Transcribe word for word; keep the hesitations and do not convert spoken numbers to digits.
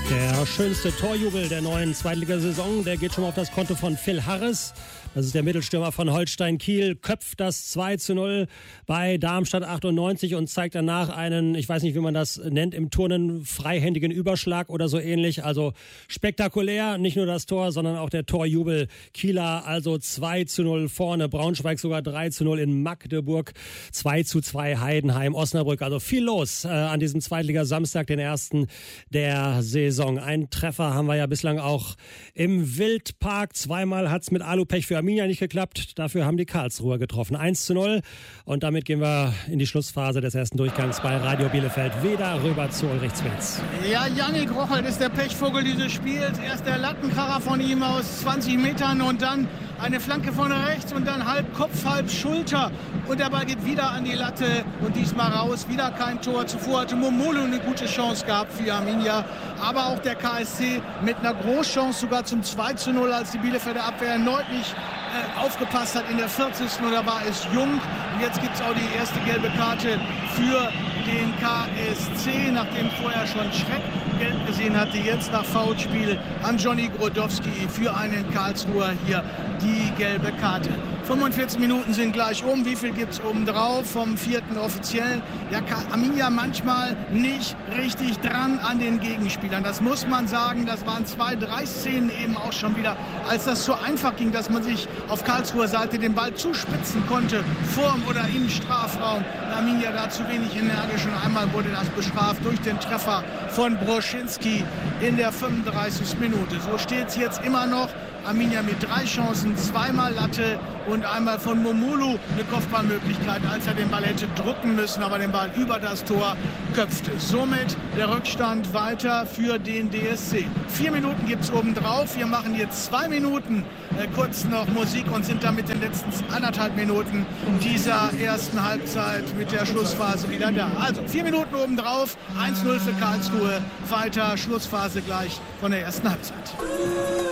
Der schönste Torjubel der neuen Zweitligasaison, der geht schon mal auf das Konto von Phil Harris. Das ist der Mittelstürmer von Holstein Kiel, köpft das zwei zu null bei Darmstadt achtundneunzig und zeigt danach einen, ich weiß nicht, wie man das nennt, im Turnen freihändigen Überschlag oder so ähnlich. Also spektakulär, nicht nur das Tor, sondern auch der Torjubel. Kieler also zwei zu null vorne, Braunschweig sogar drei zu null in Magdeburg, zwei zu zwei Heidenheim, Osnabrück. Also viel los äh, an diesem Zweitliga-Samstag, den ersten der Saison. Einen Treffer haben wir ja bislang auch im Wildpark. Zweimal hat's mit Alupech für Arminia nicht geklappt. Dafür haben die Karlsruher getroffen. eins zu null. Und damit gehen wir in die Schlussphase des ersten Durchgangs bei Radio Bielefeld. Wieder rüber zu Ulrich Zwetz. Ja, Yannick Rochelt ist der Pechvogel dieses Spiels. Erst der Lattenkracher von ihm aus zwanzig Metern und dann eine Flanke von rechts und dann halb Kopf, halb Schulter. Und der Ball geht wieder an die Latte und diesmal raus. Wieder kein Tor. Zuvor hatte Momolo eine gute Chance gehabt für Arminia. Aber auch der K S C mit einer Großchance sogar zum zwei zu null, als die Bielefelder Abwehr erneut nicht äh, aufgepasst hat in der vierzigsten Oder war es Jung. Und jetzt gibt es auch die erste gelbe Karte für den K S C, nachdem vorher schon Schreck gelb gesehen hatte. Jetzt nach Foulspiel an Johnny Grodowski für einen Karlsruher hier die gelbe Karte. fünfundvierzig Minuten sind gleich um. Wie viel gibt es oben drauf vom vierten Offiziellen? Ja, Arminia manchmal nicht richtig dran an den Gegenspielern. Das muss man sagen. Das waren zwei, drei Szenen eben auch schon wieder, als das so einfach ging, dass man sich auf Karlsruher Seite den Ball zuspitzen konnte, vorm oder im Strafraum. Arminia da zu wenig energisch und einmal wurde das bestraft durch den Treffer von Broschinski in der fünfunddreißigsten Minute. So steht es jetzt immer noch. Arminia mit drei Chancen, zweimal Latte und einmal von Momulu eine Kopfballmöglichkeit, als er den Ball hätte drücken müssen, aber den Ball über das Tor köpfte. Somit der Rückstand weiter für den D S C. Vier Minuten gibt es obendrauf. Wir machen jetzt zwei Minuten äh, kurz noch Musik und sind dann mit den letzten anderthalb Minuten dieser ersten Halbzeit mit der Schlussphase wieder da. Also vier Minuten obendrauf, eins zu null für Karlsruhe, weiter Schlussphase gleich von der ersten Halbzeit.